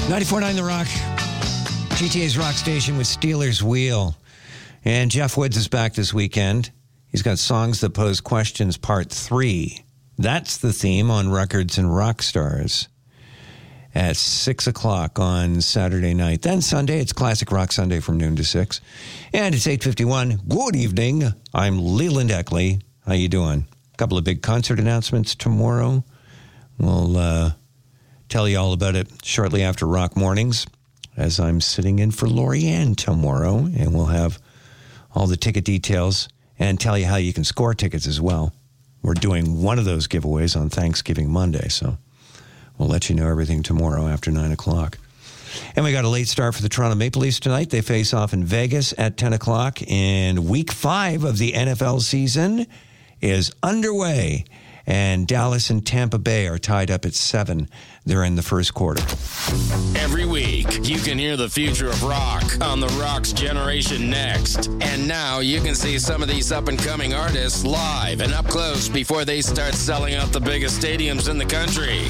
94.9 The Rock, GTA's rock station with Steelers Wheel. And Jeff Woods is back this weekend. He's got Songs That Pose Questions Part 3. That's the theme on Records and Rock Stars at 6 o'clock on Saturday night. Then Sunday, it's Classic Rock Sunday from noon to 6. And it's 8:51. Good evening. I'm Leland Eckley. How you doing? A couple of big concert announcements tomorrow. We'll tell you all about it shortly after Rock Mornings, as I'm sitting in for Lorianne tomorrow, and we'll have all the ticket details and tell you how you can score tickets as well. We're doing one of those giveaways on Thanksgiving Monday, so we'll let you know everything tomorrow after 9 o'clock. And we got a late start for the Toronto Maple Leafs tonight. They face off in Vegas at 10 o'clock, and Week 5 of the NFL season is underway. And Dallas and Tampa Bay are tied up at 7. They're in the first quarter. Every week, you can hear the future of rock on The Rock's Generation Next. And now you can see some of these up-and-coming artists live and up close before they start selling out the biggest stadiums in the country.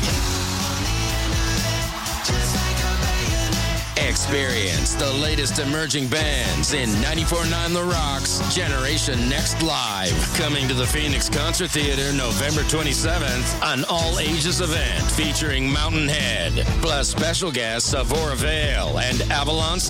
Experience the latest emerging bands in 94.9 The Rock's Generation Next Live. Coming to the Phoenix Concert Theater November 27th, an all-ages event featuring Mountain Head, plus special guests Avora Vale and Avalon